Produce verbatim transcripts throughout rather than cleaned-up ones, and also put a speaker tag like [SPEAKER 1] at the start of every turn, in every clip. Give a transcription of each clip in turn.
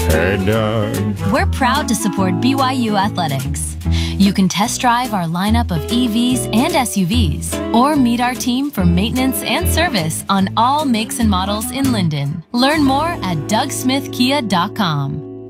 [SPEAKER 1] Hey, Doug.
[SPEAKER 2] We're proud to support B Y U Athletics. You can test drive our lineup of E Vs and S U Vs, or meet our team for maintenance and service on all makes and models in Linden. Learn more at doug smith kia dot com.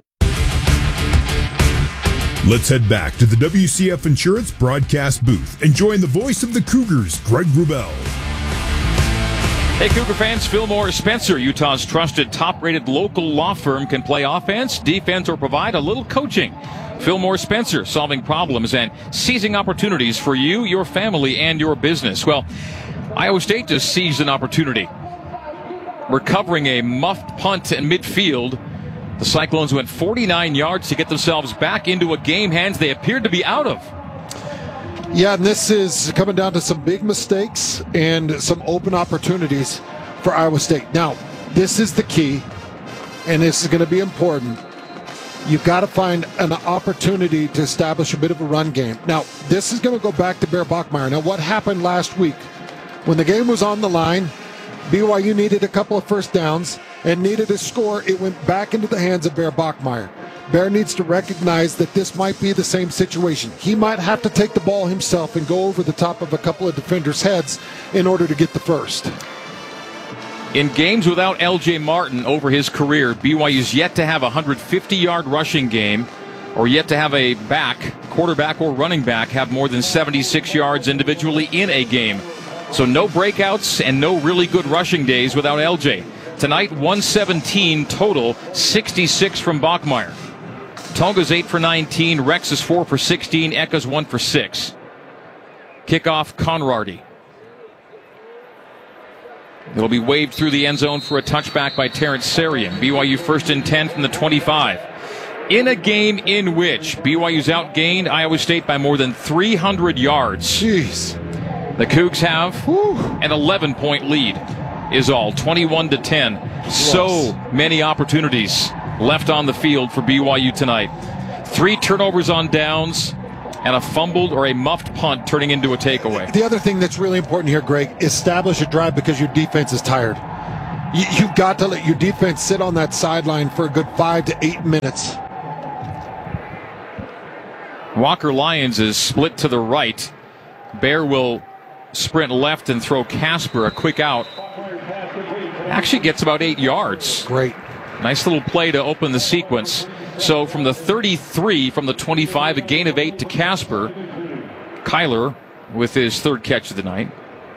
[SPEAKER 3] Let's head back to the W C F Insurance broadcast booth and join the voice of the Cougars, Greg Wrubell.
[SPEAKER 4] Hey, Cougar fans, Fillmore Spencer, Utah's trusted top-rated local law firm, can play offense, defense, or provide a little coaching. Fillmore Spencer, solving problems and seizing opportunities for you, your family, and your business. Well, Iowa State just seized an opportunity. Recovering a muffed punt in midfield, the Cyclones went forty-nine yards to get themselves back into a game hands they appeared to be out of.
[SPEAKER 5] Yeah, and this is coming down to some big mistakes and some open opportunities for Iowa State. Now, this is the key, and this is going to be important. You've got to find an opportunity to establish a bit of a run game. Now, this is going to go back to Bear Bachmeier. Now, what happened last week? When the game was on the line, B Y U needed a couple of first downs and needed a score. It went back into the hands of Bear Bachmeier. Bear needs to recognize that this might be the same situation. He might have to take the ball himself and go over the top of a couple of defenders' heads in order to get the first.
[SPEAKER 4] In games without L J Martin over his career, B Y U's yet to have a one hundred fifty yard rushing game, or yet to have a back, quarterback or running back, have more than seventy-six yards individually in a game. So no breakouts and no really good rushing days without L J. Tonight, one seventeen total, sixty-six from Bachmeier. Tonga's eight for nineteen, Rex is four for sixteen, Eka's one for six. Kickoff, Conrarty. It'll be waved through the end zone for a touchback by Terrence Sarian. B Y U first and ten from the twenty-five. In a game in which B Y U's outgained Iowa State by more than three hundred yards.
[SPEAKER 5] Jeez.
[SPEAKER 4] The Cougs have
[SPEAKER 5] Whew.
[SPEAKER 4] an eleven point lead, is all, twenty-one to ten.
[SPEAKER 5] Yes.
[SPEAKER 4] So many opportunities left on the field for B Y U tonight. Three turnovers on downs and a fumbled or a muffed punt turning into a takeaway.
[SPEAKER 5] The other thing that's really important here, Greg, establish a drive because your defense is tired. You, you've got to let your defense sit on that sideline for a good five to eight minutes.
[SPEAKER 4] Walker Lyons is split to the right. Bear will sprint left and throw Casper a quick out. Actually gets about eight yards.
[SPEAKER 5] Great.
[SPEAKER 4] Nice little play to open the sequence. So from the thirty-three, from the twenty-five, a gain of eight to Casper. Kyler with his third catch of the night.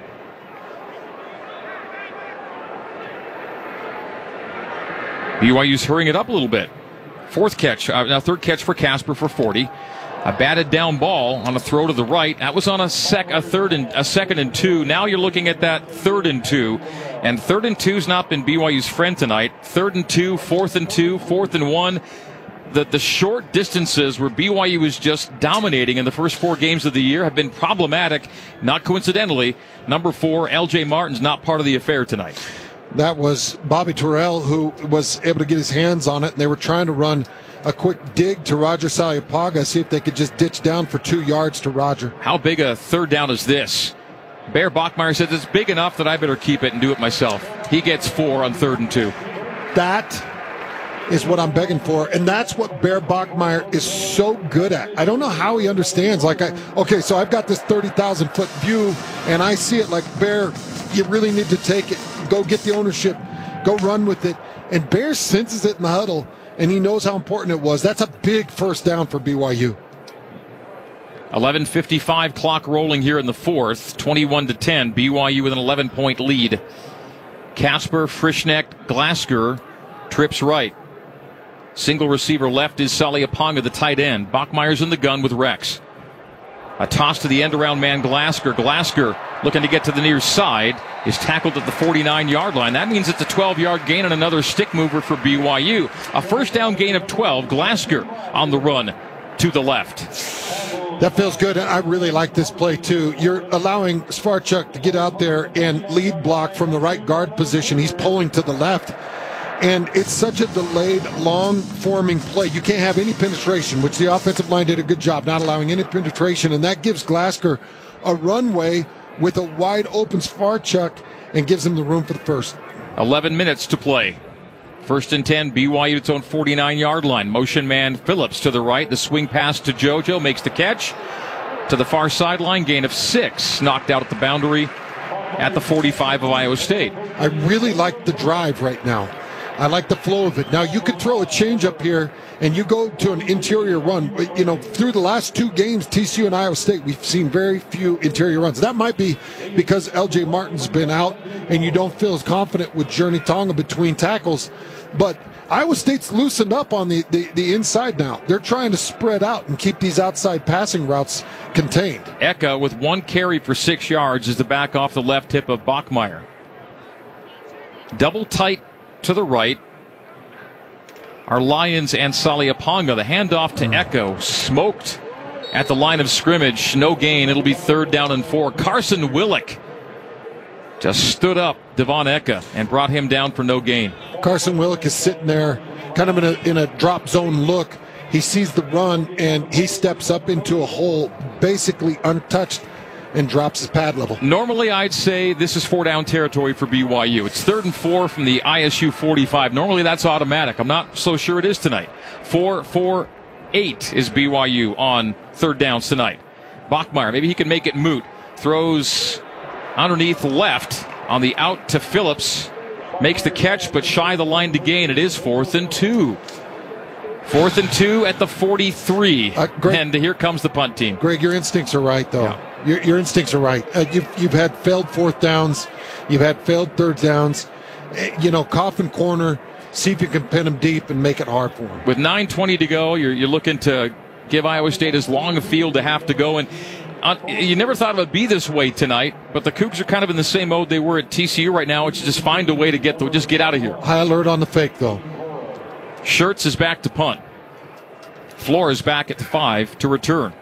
[SPEAKER 4] B Y U's hurrying it up a little bit. Fourth catch, uh, now third catch for Casper for forty. A batted down ball on a throw to the right. That was on a sec, a third and a second and two. Now you're looking at that third and two, and third and two's not been B Y U's friend tonight. Third and two, fourth and two, fourth and one. The the short distances where B Y U was just dominating in the first four games of the year have been problematic. Not coincidentally, number four, L J Martin's not part of the affair tonight.
[SPEAKER 5] That was Bobby Terrell who was able to get his hands on it, and they were trying to run a quick dig to Roger Saliapaga, see if they could just ditch down for two yards to Roger.
[SPEAKER 4] How big a third down is this? Bear Bachmeier says it's big enough that I better keep it and do it myself. He gets four on third and two.
[SPEAKER 5] That is what I'm begging for, and that's what Bear Bachmeier is so good at. I don't know how he understands. Like, I okay, so I've got this thirty thousand foot view, and I see it like, Bear, you really need to take it. Go get the ownership. Go run with it. And Bear senses it in the huddle, and he knows how important it was. That's a big first down for B Y U.
[SPEAKER 4] eleven fifty-five clock rolling here in the fourth. twenty-one to ten. B Y U with an eleven point lead. Casper, Frischneck, Glasker, trips right. Single receiver left is Saliapaga, the tight end. Bachmeier's in the gun with Rex. A toss to the end-around man, Glasker. Glasker looking to get to the near side. Is tackled at the forty-nine yard line. That means it's a twelve yard gain and another stick mover for B Y U. A first down gain of twelve. Glasker on the run to the left.
[SPEAKER 5] That feels good. I really like this play, too. You're allowing Svarchuk to get out there and lead block from the right guard position. He's pulling to the left. And it's such a delayed, long-forming play. You can't have any penetration, which the offensive line did a good job not allowing any penetration. And that gives Glasker a runway with a wide-open Svarchuk and gives him the room for the first.
[SPEAKER 4] eleven minutes to play. First and ten, B Y U its own forty-nine-yard line. Motion man Phillips to the right. The swing pass to JoJo makes the catch. To the far sideline, gain of six. Knocked out at the boundary at the forty-five of Iowa State.
[SPEAKER 5] I really like the drive right now. I like the flow of it. Now, you could throw a change up here and you go to an interior run. But, you know, through the last two games, T C U and Iowa State, we've seen very few interior runs. That might be because L J Martin's been out and you don't feel as confident with Journey Tonga between tackles. But Iowa State's loosened up on the, the, the inside now. They're trying to spread out and keep these outside passing routes contained.
[SPEAKER 4] Eka with one carry for six yards is the back off the left hip of Bachmeier. Double tight to the right are Lyons and Saliaponga. The handoff to Eka, smoked at the line of scrimmage. No gain. It'll be third down and four. Carson Willick just stood up Devon Eka and brought him down for no gain.
[SPEAKER 5] Carson Willick is sitting there kind of in a, in a drop zone look. He sees the run and he steps up into a hole basically untouched and drops his pad level.
[SPEAKER 4] Normally, I'd say this is four down territory for B Y U. It's third and four from the I S U forty-five. Normally, that's automatic. I'm not so sure it is tonight. Four, four, eight is B Y U on third downs tonight. Bachmeier, maybe he can make it moot. Throws underneath left on the out to Phillips. Makes the catch, but shy of the line to gain. It is fourth and two. Fourth and two at the forty-three. Uh, Greg, and here comes the punt team.
[SPEAKER 5] Greg, your instincts are right, though. Yeah. Your, your instincts are right. Uh, you've, you've had failed fourth downs. You've had failed third downs. Uh, you know, coffin corner, see if you can pin them deep and make it hard for them.
[SPEAKER 4] With nine twenty to go, you're, you're looking to give Iowa State as long a field to have to go. And uh, you never thought it would be this way tonight, but the Cougs are kind of in the same mode they were at T C U right now, which is just find a way to get the, just get out of here.
[SPEAKER 5] High alert on the fake, though.
[SPEAKER 4] Schertz is back to punt. Flores back at the five to return.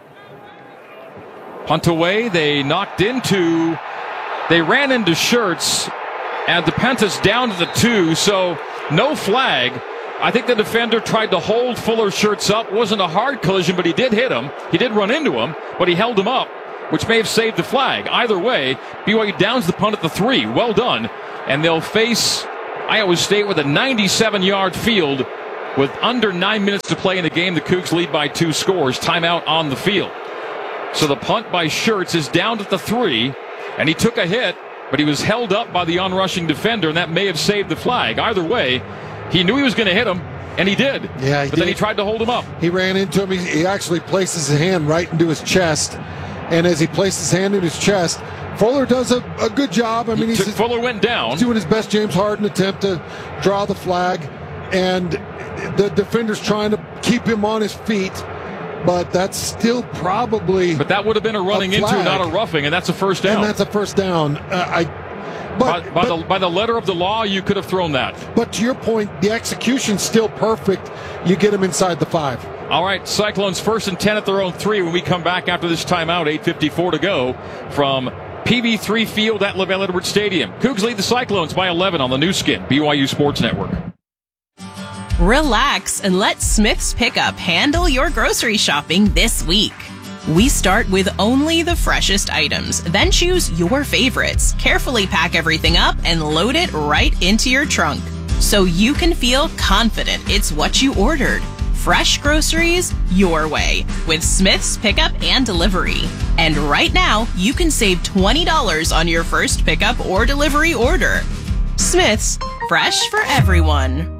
[SPEAKER 4] Punt away. They knocked into, they ran into Schertz, and DePentis down to the two, so no flag. I think the defender tried to hold Fuller Schertz up. It wasn't a hard collision, but he did hit him. He did run into him, but he held him up, which may have saved the flag. Either way, B Y U downs the punt at the three. Well done. And they'll face Iowa State with a ninety-seven-yard field with under nine minutes to play in the game. The Cougs lead by two scores. Timeout on the field. So the punt by Schertz is down at the three, and he took a hit, but he was held up by the onrushing defender, and that may have saved the flag. Either way, he knew he was going to hit him, and he did.
[SPEAKER 5] Yeah, he
[SPEAKER 4] but
[SPEAKER 5] did.
[SPEAKER 4] Then he tried to hold him up.
[SPEAKER 5] He ran into him. He, he actually places his hand right into his chest, and as he placed his hand in his chest, Fuller does a, a good job. I mean,
[SPEAKER 4] he
[SPEAKER 5] he's
[SPEAKER 4] took, Fuller went down,
[SPEAKER 5] doing his best James Harden attempt to draw the flag, and the defender's trying to keep him on his feet. But that's still probably.
[SPEAKER 4] But that would have been a running a into, not a roughing, and that's a first down.
[SPEAKER 5] And that's a first down. Uh, I. But,
[SPEAKER 4] by, by,
[SPEAKER 5] but,
[SPEAKER 4] the, by the letter of the law, you could have thrown that.
[SPEAKER 5] But to your point, the execution's still perfect. You get him inside the five.
[SPEAKER 4] All right, Cyclones first and ten at their own three when we come back after this timeout. eight fifty-four to go from P B three Field at LaVell Edwards Stadium. Cougs lead the Cyclones by eleven on the new skin, B Y U Sports Network.
[SPEAKER 1] Relax and let Smith's Pickup handle your grocery shopping this week. We start with only the freshest items, then choose your favorites, carefully pack everything up, and load it right into your trunk so you can feel confident it's what you ordered. Fresh groceries your way with Smith's Pickup and Delivery. And right now, you can save twenty dollars on your first pickup or delivery order. Smith's, fresh for everyone.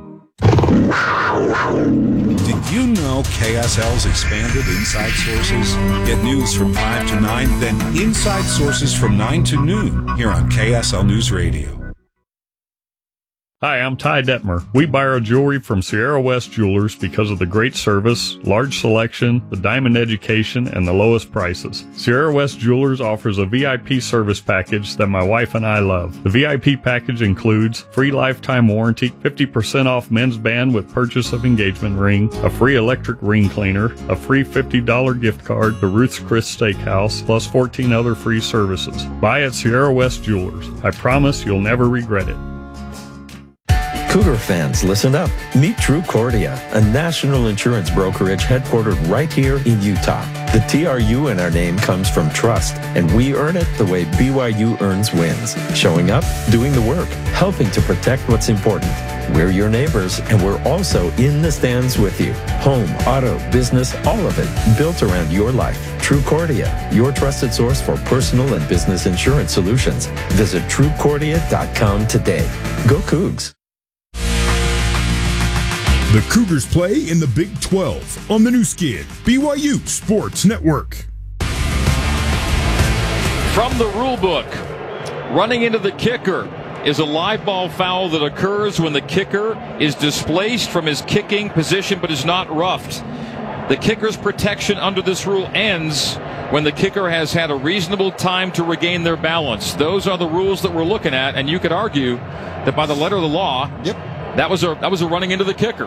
[SPEAKER 6] Did you know K S L's expanded Inside Sources? Get news from five to nine, then Inside Sources from nine to noon here on K S L News Radio.
[SPEAKER 7] Hi, I'm Ty Detmer. We buy our jewelry from Sierra West Jewelers because of the great service, large selection, the diamond education, and the lowest prices. Sierra West Jewelers offers a V I P service package that my wife and I love. The V I P package includes free lifetime warranty, fifty percent off men's band with purchase of engagement ring, a free electric ring cleaner, a free fifty dollars gift card to Ruth's Chris Steakhouse, plus fourteen other free services. Buy at Sierra West Jewelers. I promise you'll never regret it.
[SPEAKER 8] Cougar fans, listen up. Meet Trucordia, a national insurance brokerage headquartered right here in Utah. The T R U in our name comes from trust, and we earn it the way B Y U earns wins. Showing up, doing the work, helping to protect what's important. We're your neighbors, and we're also in the stands with you. Home, auto, business, all of it built around your life. Trucordia, your trusted source for personal and business insurance solutions. Visit true cordia dot com today. Go Cougs.
[SPEAKER 3] The Cougars play in the Big twelve on the new Skid B Y U Sports Network.
[SPEAKER 4] From the rule book, running into the kicker is a live ball foul that occurs when the kicker is displaced from his kicking position but is not roughed. The kicker's protection under this rule ends when the kicker has had a reasonable time to regain their balance. Those are the rules that we're looking at, and you could argue that by the letter of the law,
[SPEAKER 5] yep.
[SPEAKER 4] that was a that was a running into the kicker.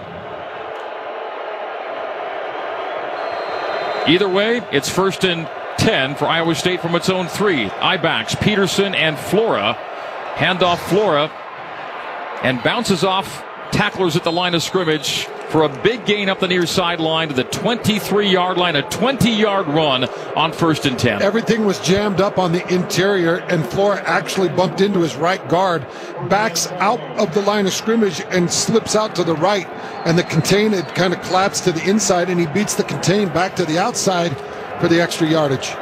[SPEAKER 4] Either way, it's first and ten for Iowa State from its own three. I-backs, Peterson and Flora. Handoff Flora and bounces off tacklers at the line of scrimmage for a big gain up the near sideline to the twenty-three-yard line, a twenty-yard run on first and ten.
[SPEAKER 5] Everything was jammed up on the interior, and Flora actually bumped into his right guard, backs out of the line of scrimmage and slips out to the right, and the contain it kind of collapsed to the inside, and he beats the contain back to the outside for the extra yardage.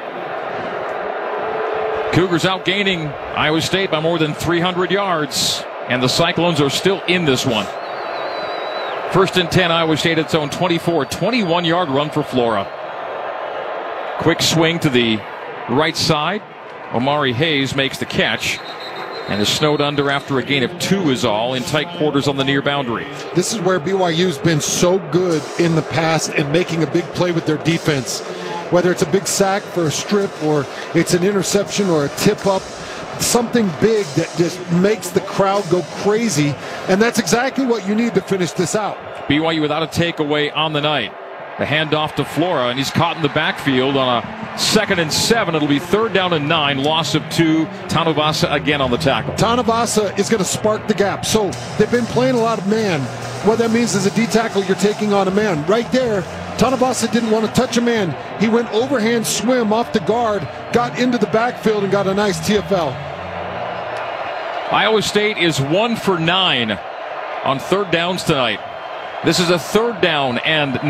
[SPEAKER 4] Cougars outgaining Iowa State by more than three hundred yards, and the Cyclones are still in this one. First and ten, Iowa State at its own twenty-four, twenty-one-yard run for Flora. Quick swing to the right side. Omari Hayes makes the catch and is snowed under after a gain of two is all in tight quarters on the near boundary.
[SPEAKER 5] This is where B Y U's been so good in the past in making a big play with their defense. Whether it's a big sack for a strip or it's an interception or a tip-up, something big that just makes the crowd go crazy, and that's exactly what you need to finish this out.
[SPEAKER 4] B Y U without a takeaway on the night. The handoff to Flora, and he's caught in the backfield on a second and seven. It'll be third down and nine, loss of two. Tanuvasa again on the tackle.
[SPEAKER 5] Tanuvasa is going to spark the gap. So they've been playing a lot of man. What that means is a D-tackle, you're taking on a man. Right there, Tanuvasa didn't want to touch a man. He went overhand swim off the guard, got into the backfield, and got a nice T F L.
[SPEAKER 4] Iowa State is one for nine on third downs tonight. This is a third down and